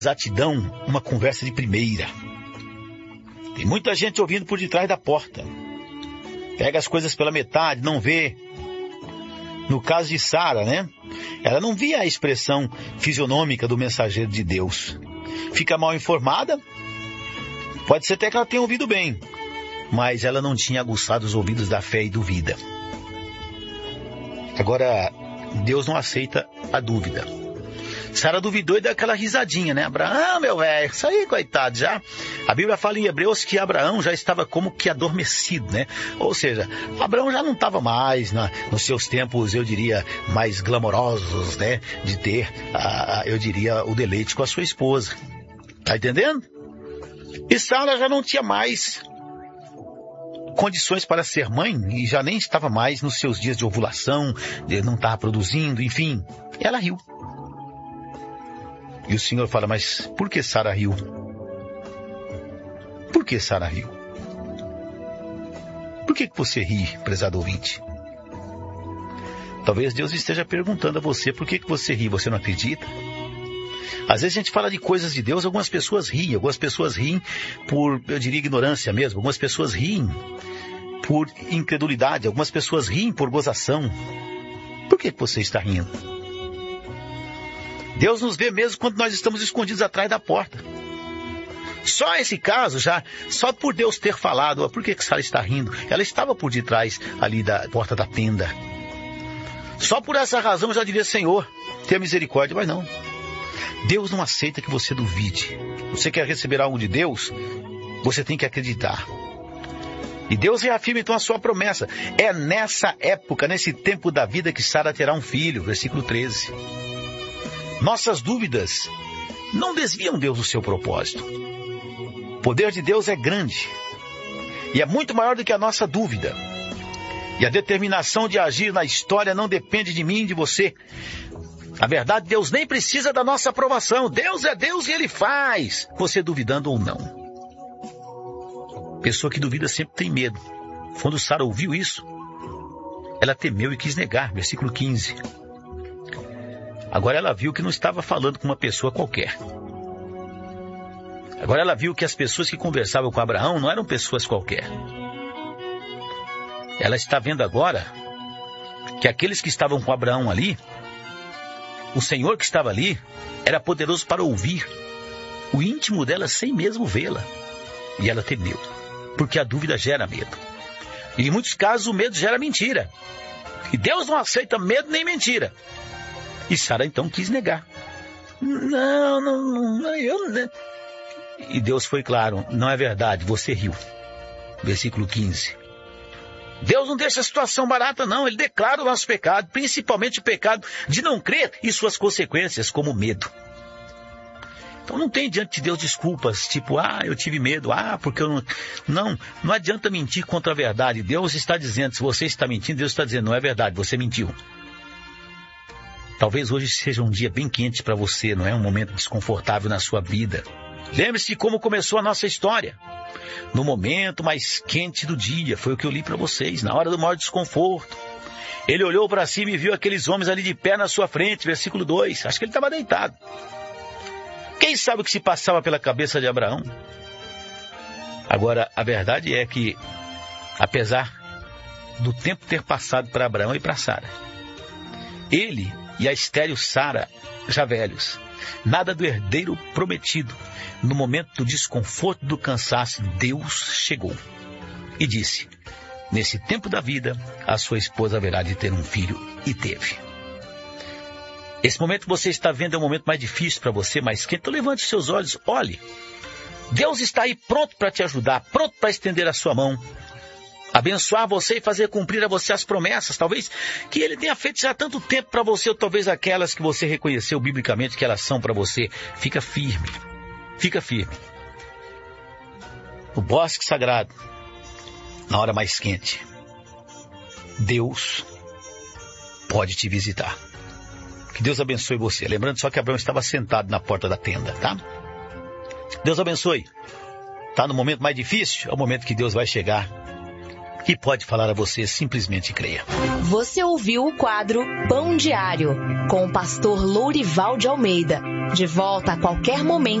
exatidão, uma conversa de primeira. Tem muita gente ouvindo por detrás da porta. Pega as coisas pela metade, não vê. No caso de Sara, né? Ela não via a expressão fisionômica do mensageiro de Deus. Fica mal informada. Pode ser até que ela tenha ouvido bem, mas ela não tinha aguçado os ouvidos da fé e duvida. Agora, Deus não aceita a dúvida. Sara duvidou e deu aquela risadinha, né? Abraão, meu velho, isso aí, coitado, já. A Bíblia fala em Hebreus que Abraão já estava como que adormecido, né? Ou seja, Abraão já não estava mais nos seus tempos, eu diria, mais glamourosos, né? De ter, eu diria, o deleite com a sua esposa. Tá entendendo? E Sara já não tinha mais condições para ser mãe e já nem estava mais nos seus dias de ovulação, não estava produzindo, enfim. Ela riu. E o Senhor fala, mas por que Sara riu? Por que Sara riu? Por que você ri, prezado ouvinte? Talvez Deus esteja perguntando a você, por que você ri? Você não acredita? Às vezes a gente fala de coisas de Deus, algumas pessoas riem por, eu diria, ignorância mesmo. Algumas pessoas riem por incredulidade, algumas pessoas riem por gozação. Por que você está rindo? Deus nos vê mesmo quando nós estamos escondidos atrás da porta. Só esse caso, só por Deus ter falado, por que Sara está rindo? Ela estava por detrás ali da porta da tenda. Só por essa razão eu já diria, Senhor, tenha misericórdia, mas não. Deus não aceita que você duvide. Você quer receber algo de Deus? Você tem que acreditar. E Deus reafirma então a sua promessa. É nessa época, nesse tempo da vida que Sara terá um filho. Versículo 13. Nossas dúvidas não desviam Deus do seu propósito. O poder de Deus é grande. E é muito maior do que a nossa dúvida. E a determinação de agir na história não depende de mim e de você. Na verdade, Deus nem precisa da nossa aprovação. Deus é Deus e Ele faz, você duvidando ou não. Pessoa que duvida sempre tem medo. Quando Sara ouviu isso, ela temeu e quis negar. Versículo 15. Agora ela viu que não estava falando com uma pessoa qualquer. Agora ela viu que as pessoas que conversavam com Abraão não eram pessoas qualquer. Ela está vendo agora que aqueles que estavam com Abraão ali, o Senhor que estava ali, era poderoso para ouvir o íntimo dela sem mesmo vê-la. E ela temeu, porque a dúvida gera medo. E em muitos casos o medo gera mentira. E Deus não aceita medo nem mentira. E Sara então quis negar. Não. E Deus foi claro, não é verdade, você riu. Versículo 15. Deus não deixa a situação barata, não. Ele declara o nosso pecado, principalmente o pecado de não crer e suas consequências, como medo. Então não tem diante de Deus desculpas, tipo, eu tive medo, porque eu não... Não adianta mentir contra a verdade. Deus está dizendo, se você está mentindo, Deus está dizendo, não é verdade, você mentiu. Talvez hoje seja um dia bem quente para você, não é? Um momento desconfortável na sua vida. Lembre-se de como começou a nossa história. No momento mais quente do dia, foi o que eu li para vocês, na hora do maior desconforto. Ele olhou para cima e viu aqueles homens ali de pé na sua frente, versículo 2. Acho que ele estava deitado. Quem sabe o que se passava pela cabeça de Abraão? Agora, a verdade é que, apesar do tempo ter passado para Abraão e para Sara, ele e a estéril Sara, já velhos, nada do herdeiro prometido. No momento do desconforto, do cansaço, Deus chegou e disse, nesse tempo da vida, a sua esposa haverá de ter um filho, e teve. Esse momento que você está vendo é um momento mais difícil para você, mais quente. Então levante os seus olhos, olhe. Deus está aí pronto para te ajudar, pronto para estender a sua mão, abençoar você e fazer cumprir a você as promessas, talvez que Ele tenha feito já há tanto tempo para você, ou talvez aquelas que você reconheceu biblicamente que elas são para você. Fica firme, fica firme. No bosque sagrado, na hora mais quente, Deus pode te visitar. Que Deus abençoe você. Lembrando só que Abraão estava sentado na porta da tenda, tá? Deus abençoe. Está no momento mais difícil? É o momento que Deus vai chegar que pode falar a você, simplesmente creia. Você ouviu o quadro Pão Diário, com o pastor Lourival de Almeida. De volta a qualquer momento.